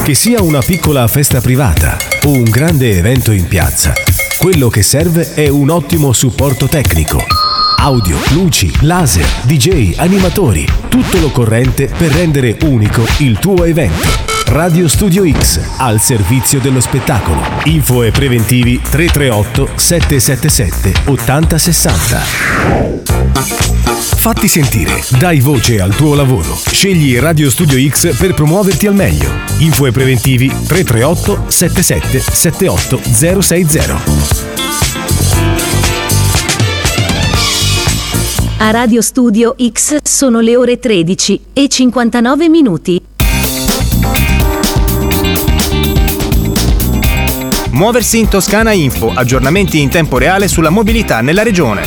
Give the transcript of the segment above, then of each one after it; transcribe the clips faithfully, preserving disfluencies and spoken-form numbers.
Che sia una piccola festa privata o un grande evento in piazza, quello che serve è un ottimo supporto tecnico. Audio, luci, laser, D J, animatori, tutto l'occorrente per rendere unico il tuo evento. Radio Studio X, al servizio dello spettacolo. Info e preventivi tre tre otto sette sette sette otto zero sei zero. Fatti sentire, dai voce al tuo lavoro. Scegli Radio Studio X per promuoverti al meglio. Info e preventivi tre tre otto sette sette sette otto zero sei zero. A Radio Studio X sono le ore tredici e cinquantanove minuti. Muoversi in Toscana Info, aggiornamenti in tempo reale sulla mobilità nella regione.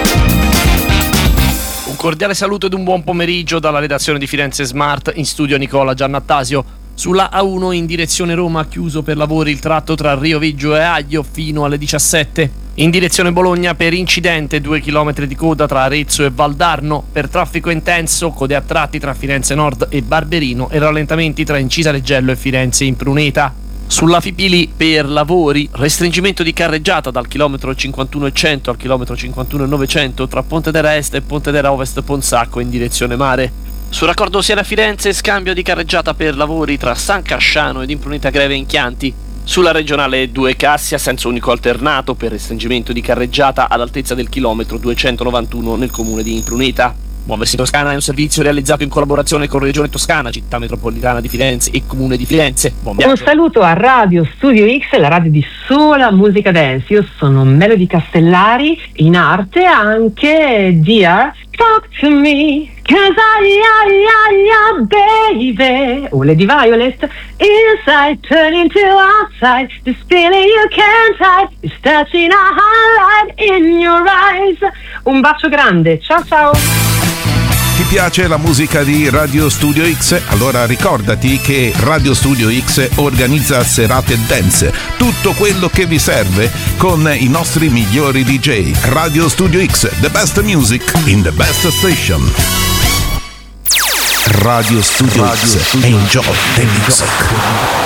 Un cordiale saluto ed un buon pomeriggio dalla redazione di Firenze Smart, in studio Nicola Giannattasio. Sulla A uno in direzione Roma chiuso per lavori il tratto tra Rio Viggio e Aglio fino alle diciassette. In direzione Bologna per incidente due chilometri di coda tra Arezzo e Valdarno. Per traffico intenso code a tratti tra Firenze Nord e Barberino e rallentamenti tra Incisa Reggello e Firenze Impruneta. Sulla Fipili per lavori, restringimento di carreggiata dal chilometro cinquantuno e cento al chilometro cinquantuno e novecento tra Pontedera Est e Pontedera Ovest Ponsacco in direzione mare. Sul raccordo Siena-Firenze scambio di carreggiata per lavori tra San Casciano ed Impruneta Greve in Chianti. Sulla regionale due Cassia senso unico alternato per restringimento di carreggiata all'altezza del chilometro duecentonovantuno nel comune di Impruneta. Muoversi in Toscana è un servizio realizzato in collaborazione con Regione Toscana, Città Metropolitana di Firenze e Comune di Firenze. Buon viaggio. Un saluto a Radio Studio X, la radio di sola musica dance. Io sono Melody Castellari, in arte anche Dear Talk to Me, cause I, I, I, I, baby. O Lady Violet, inside turning to outside, this feeling you can't hide, is touching a highlight in your eyes. Un bacio grande, ciao ciao. Ti piace la musica di Radio Studio X? Allora ricordati che Radio Studio X organizza serate dance, tutto quello che vi serve con i nostri migliori D J. Radio Studio X, the best music in the best station. Radio Studio Radio X, Studio enjoy the music.